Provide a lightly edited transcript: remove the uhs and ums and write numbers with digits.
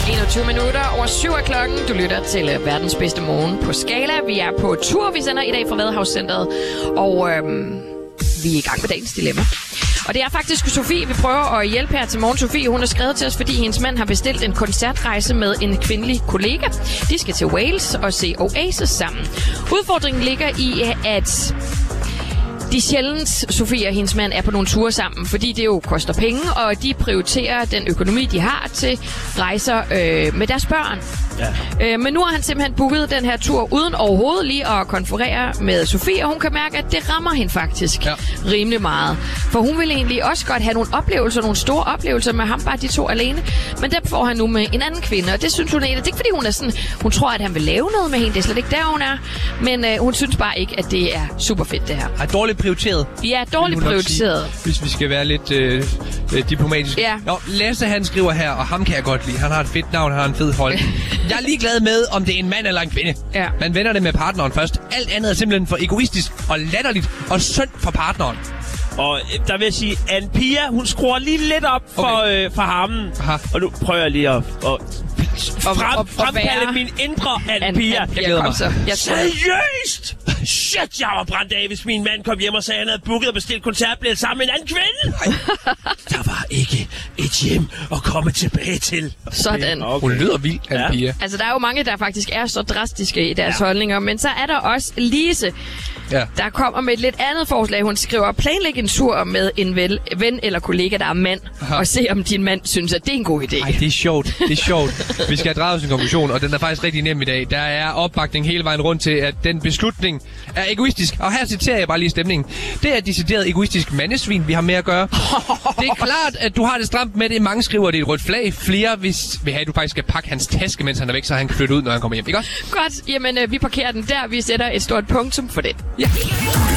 21 minutter over 7 af klokken. Du lytter til verdens bedste morgen på Skala. Vi er på tur. Vi sender i dag fra Vadehavscenteret. Og vi er i gang med dagens dilemma. Og det er faktisk Sofie, vi prøver at hjælpe her til morgen. Sofie, hun har skrevet til os, fordi hendes mand har bestilt en koncertrejse med en kvindelig kollega. De skal til Wales og se Oasis sammen. Udfordringen ligger i, at de sjældent, Sofie og hendes mand, er på nogle ture sammen, fordi det jo koster penge, og de prioriterer den økonomi, de har til rejser med deres børn. Ja. Men nu har han simpelthen booket den her tur, uden overhovedet lige at konferere med Sofie, og hun kan mærke, at det rammer hende faktisk rimelig meget. For hun vil egentlig også godt have nogle oplevelser, nogle store oplevelser med ham, bare de to alene. Men det får han nu med en anden kvinde, og det synes hun egentlig, det er ikke fordi hun er sådan, hun tror, at han vil lave noget med hende, det er slet ikke der, hun er. Men hun synes bare ikke, at det er super fedt, det her. Er dårligt prioriteret? Ja, dårligt prioriteret. Sige, hvis vi skal være lidt diplomatiske. Ja. Nå, Lasse han skriver her, og ham kan jeg godt lide. Han har et fedt navn, han har en fed hold. Jeg er ligeglad med, om det er en mand eller en kvinde. Ja. Man vender det med partneren først. Alt andet er simpelthen for egoistisk og latterligt og synd for partneren. Og der vil jeg sige, Anne Pia, hun skruer lige lidt op for hammen. Aha. Og nu prøver jeg lige at fremkalde min indre Anne Pia. Jeg glæder mig. Seriøst? Shit, jeg var brændt af, hvis min mand kom hjem og sagde, at han havde booket og bestilt koncertbillet sammen med en anden kvinde. Der var ikke et hjem at komme tilbage til. Sådan. Okay. Hun lyder vildt, Anne Pia. Altså, der er jo mange, der faktisk er så drastiske i deres holdninger, men så er der også Lise, der kommer med et lidt andet forslag. Hun skriver, planlæg en tur med en ven eller kollega, der er mand, og se, om din mand synes, at det er en god idé. Ej, det er sjovt. Det er sjovt. Vi skal have draget en konklusion, og den er faktisk rigtig nem i dag. Der er opbakning hele vejen rundt til, at den beslutning er egoistisk. Og her citerer jeg bare lige stemningen. Det er decideret egoistisk mandesvin, vi har med at gøre. Det er klart, at du har det stramt med det. Mange skriver, det er et rødt flag. Flere vil have, at du faktisk skal pakke hans taske, mens han er væk, så han kan flytte ud, når han kommer hjem. Ikke også? Godt. Jamen, vi parkerer den der. Vi sætter et stort punktum for det. Ja.